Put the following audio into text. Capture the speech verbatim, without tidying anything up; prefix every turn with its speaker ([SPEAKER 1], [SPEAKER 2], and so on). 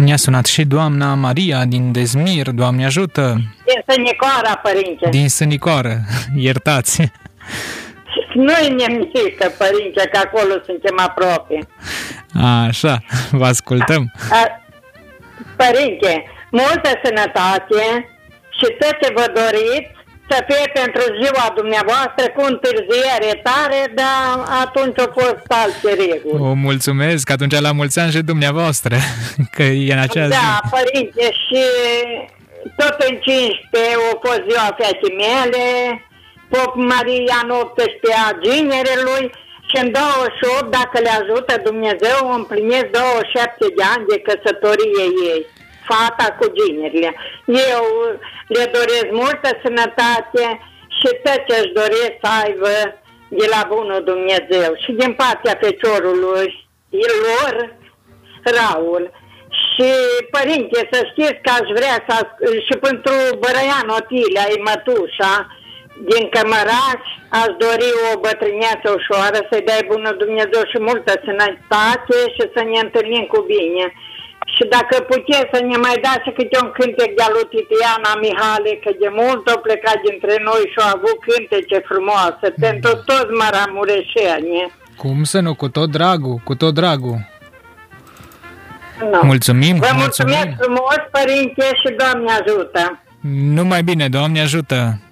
[SPEAKER 1] Ne-a sunat și doamna Maria din Dezmir, Doamne ajută!
[SPEAKER 2] Din Sânicoara, părinte.
[SPEAKER 1] Din Sânicoară, iertați!
[SPEAKER 2] Nu-i nimică, părinte, că acolo suntem aproape.
[SPEAKER 1] Așa, vă ascultăm.
[SPEAKER 2] A, părinte, multă sănătate și tot ce vă doriți să fie pentru ziua dumneavoastră cu întârziere tare, dar atunci au fost alte reguli.
[SPEAKER 1] O mulțumesc, atunci la mulți ani și dumneavoastră, că e în acea zi.
[SPEAKER 2] Da, părinte, și tot în cincisprezece a fost ziua fetei mele, Pop Maria în optsprezece a ginerelui și în douăzeci și opt, dacă le ajută Dumnezeu, împlinesc douăzeci și șapte de ani de căsătorie ei, fata cu ginerile. Eu le doresc multă sănătate și tot ce-și doresc să aibă de la bunul Dumnezeu. Și din partea feciorului lor, Raul. Și, părinte, să știți că aș vrea să... Și pentru Bărăian Otilia, e mătușa, din Cămăraș, aș dori o bătrâneață ușoară, să-i dai bunul Dumnezeu și multă sănătate și să ne întâlnim cu bine. Și dacă puteți să ne mai dați câte un cântec de-a lui Titiana Mihale, că de mult au plecat dintre noi și au avut cântece frumoase, pentru toți maramureșeni.
[SPEAKER 1] Cum să nu, cu tot dragul, cu tot dragul.
[SPEAKER 2] No.
[SPEAKER 1] Mulțumim,
[SPEAKER 2] Vă
[SPEAKER 1] mulțumim.
[SPEAKER 2] mulțumesc frumos, părinte, și Doamne ajută.
[SPEAKER 1] Numai bine, Doamne ajută.